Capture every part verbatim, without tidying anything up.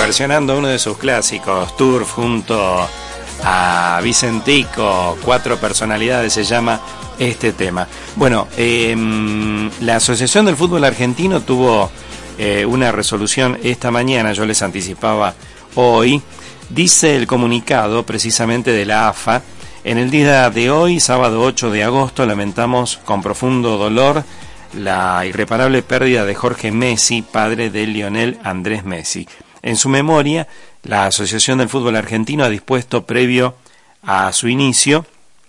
reversionando uno de sus clásicos, Turf, junto a Vicentico, Cuatro Personalidades se llama este tema. Bueno, eh, la Asociación del Fútbol Argentino tuvo eh, una resolución esta mañana, yo les anticipaba hoy, dice el comunicado precisamente de la A F A: en el día de hoy, sábado ocho de agosto, lamentamos con profundo dolor la irreparable pérdida de Jorge Messi, padre de Lionel Andrés Messi. En su memoria, la Asociación del Fútbol Argentino ha dispuesto, previo a su inicio,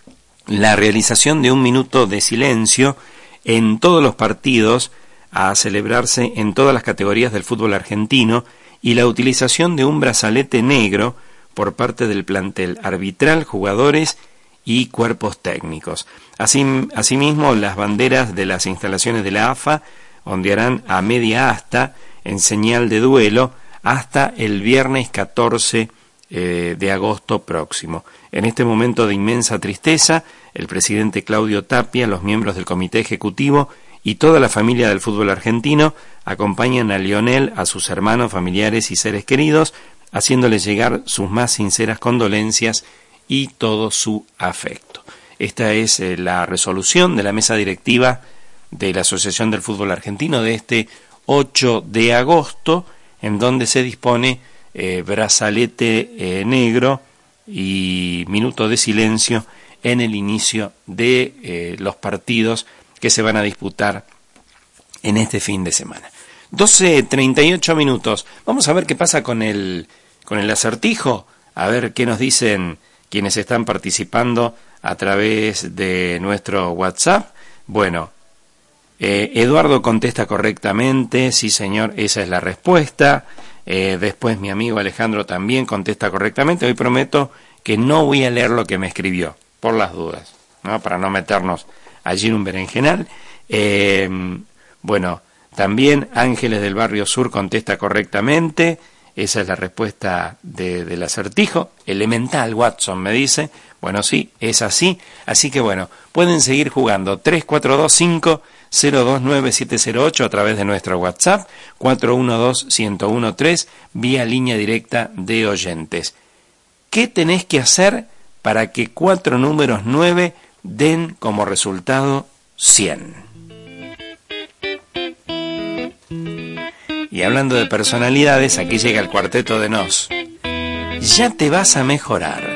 la realización de un minuto de silencio en todos los partidos a celebrarse en todas las categorías del fútbol argentino y la utilización de un brazalete negro por parte del plantel arbitral, jugadores y cuerpos técnicos. Así, asimismo, las banderas de las instalaciones de la A F A ondearán a media asta en señal de duelo hasta el viernes catorce eh, de agosto próximo. En este momento de inmensa tristeza, el presidente Claudio Tapia, los miembros del comité ejecutivo y toda la familia del fútbol argentino acompañan a Lionel, a sus hermanos, familiares y seres queridos, haciéndoles llegar sus más sinceras condolencias y todo su afecto. Esta es eh, la resolución de la mesa directiva de la Asociación del Fútbol Argentino de este ocho de agosto, en donde se dispone eh, brazalete eh, negro y minuto de silencio en el inicio de eh, los partidos que se van a disputar en este fin de semana. doce treinta y ocho minutos. Vamos a ver qué pasa con el, con el acertijo, a ver qué nos dicen quienes están participando a través de nuestro WhatsApp. Bueno, eh, Eduardo contesta correctamente, sí señor, esa es la respuesta. Eh, después mi amigo Alejandro también contesta correctamente. Hoy prometo que no voy a leer lo que me escribió, por las dudas, ¿no? Para no meternos allí en un berenjenal. Eh, bueno, también Ángeles del Barrio Sur contesta correctamente. Esa es la respuesta de, del acertijo. Elemental, Watson me dice. Bueno, sí, es así. Así que bueno, pueden seguir jugando. tres cuatro dos cinco cero dos nueve siete cero ocho a través de nuestro WhatsApp. cuatro uno dos uno cero uno tres vía línea directa de oyentes. ¿Qué tenés que hacer para que cuatro números nueve den como resultado cien? Y hablando de personalidades, aquí llega el Cuarteto de Nos. Ya te vas a mejorar.